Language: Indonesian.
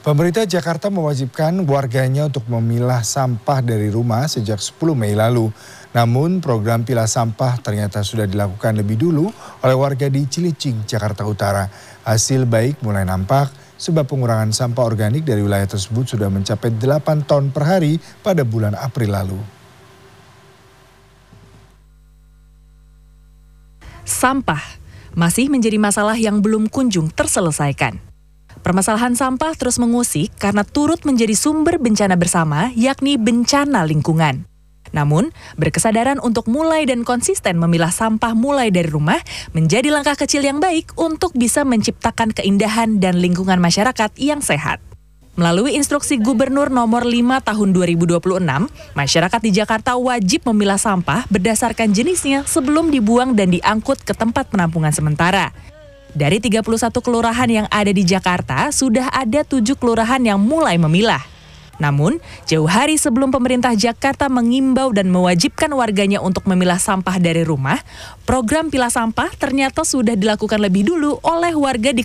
Pemerintah Jakarta mewajibkan warganya untuk memilah sampah dari rumah sejak 10 Mei lalu. Namun program pilah sampah ternyata sudah dilakukan lebih dulu oleh warga di Cilincing, Jakarta Utara. Hasil baik mulai nampak sebab pengurangan sampah organik dari wilayah tersebut sudah mencapai 8 ton per hari pada bulan April lalu. Sampah masih menjadi masalah yang belum kunjung terselesaikan. Permasalahan sampah terus mengusik karena turut menjadi sumber bencana bersama, yakni bencana lingkungan. Namun, berkesadaran untuk mulai dan konsisten memilah sampah mulai dari rumah menjadi langkah kecil yang baik untuk bisa menciptakan keindahan dan lingkungan masyarakat yang sehat. Melalui instruksi Gubernur nomor 5 tahun 2026, masyarakat di Jakarta wajib memilah sampah berdasarkan jenisnya sebelum dibuang dan diangkut ke tempat penampungan sementara. Dari 31 kelurahan yang ada di Jakarta, sudah ada 7 kelurahan yang mulai memilah. Namun, jauh hari sebelum pemerintah Jakarta mengimbau dan mewajibkan warganya untuk memilah sampah dari rumah, program pilah sampah ternyata sudah dilakukan lebih dulu oleh warga di